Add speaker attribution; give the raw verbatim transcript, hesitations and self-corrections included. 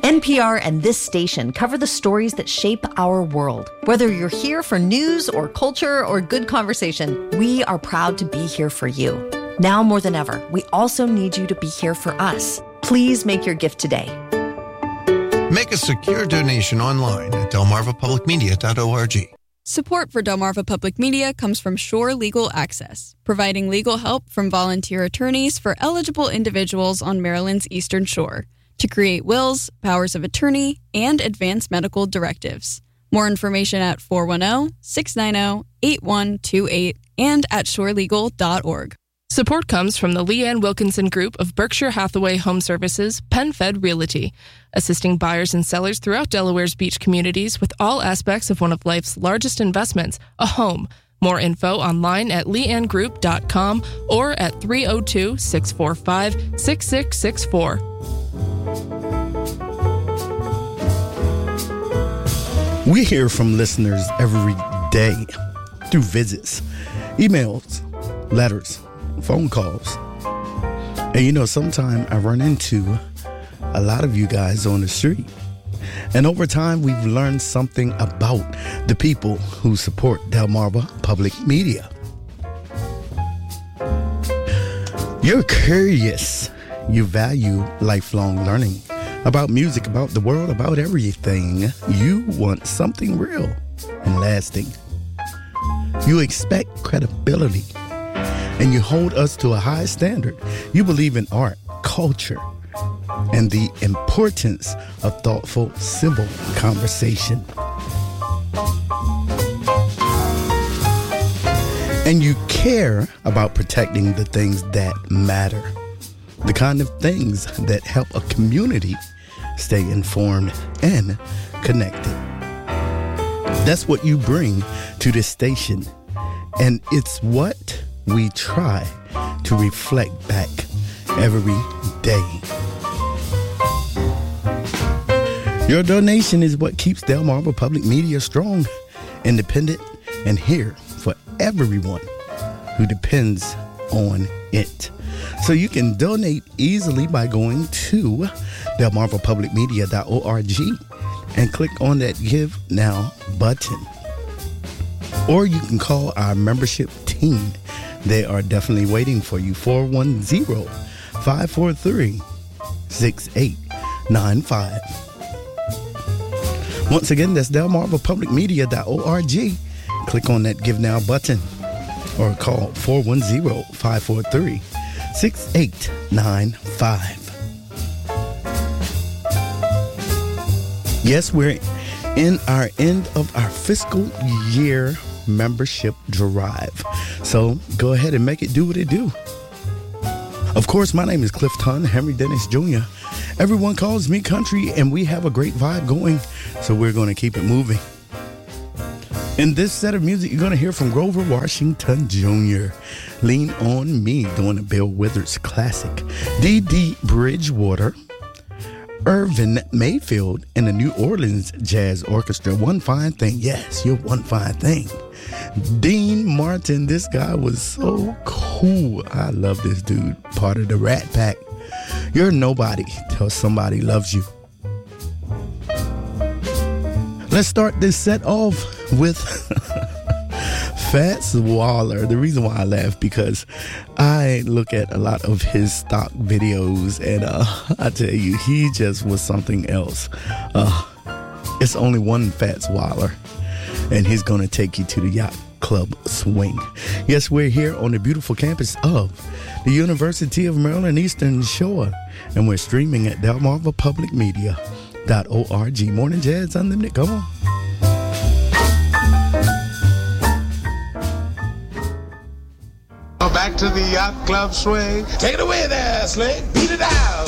Speaker 1: N P R and this station cover the stories that shape our world. Whether you're here for news or culture or good conversation, we are proud to be here for you. Now more than ever, we also need you to be here for us. Please make your gift today.
Speaker 2: Make a secure donation online at delmarva public media dot org.
Speaker 3: Support for Delmarva Public Media comes from Shore Legal Access, providing legal help from volunteer attorneys for eligible individuals on Maryland's Eastern Shore to create wills, powers of attorney, and advance medical directives. More information at four one zero, six nine zero, eight one two eight and at shore legal dot org.
Speaker 4: Support comes from the Leanne Wilkinson Group of Berkshire Hathaway Home Services, PenFed Realty, assisting buyers and sellers throughout Delaware's beach communities with all aspects of one of life's largest investments, a home. More info online at leanne group dot com or at three oh two, six four five, six six six four.
Speaker 5: We hear from listeners every day through visits, emails, letters, phone calls. And you know, sometimes I run into a lot of you guys on the street. And over time, we've learned something about the people who support Delmarva Public Media. You're curious. You value lifelong learning about music, about the world, about everything. You want something real and lasting. You expect credibility, and you hold us to a high standard. You believe in art, culture, and the importance of thoughtful civil conversation. And you care about protecting the things that matter, the kind of things that help a community stay informed and connected. That's what you bring to this station, and it's what we try to reflect back every day. Your donation is what keeps Delmarva Public Media strong, independent, and here for everyone who depends on it. So you can donate easily by going to delmarva public media dot org and click on that Give Now button. Or you can call our membership team. They are definitely waiting for you. four one zero, five four three, six eight nine five. Once again, that's delmarva public media dot org. Click on that Give Now button or call four one zero, five four three, six eight nine five. Yes, we're in our end of our fiscal year membership drive. So go ahead and make it do what it do. Of course, my name is Cliff Ton, Henry Dennis Junior Everyone calls me country, and we have a great vibe going, so we're going to keep it moving. In this set of music, you're going to hear from Grover Washington Junior Lean on Me, doing a Bill Withers classic. Dee Dee Bridgewater, Irvin Mayfield, and the New Orleans Jazz Orchestra, One Fine Thing. Yes, you're One Fine Thing. Dean Martin, this guy was so cool. I love this dude. Part of the Rat Pack. You're nobody till somebody loves you. Let's start this set off with Fats Waller. The reason why I laugh, because I look at a lot of his stock videos, and uh, I tell you, he just was something else. Uh, it's only one Fats Waller, and he's going to take you to the Yacht Club Swing. Yes, we're here on the beautiful campus of the University of Maryland Eastern Shore, and we're streaming at delmarva public media dot org. Morning Jazz Unlimited. Come on.
Speaker 6: Back to the Yacht Club Swing. Take it away there, Slick. Beat it out.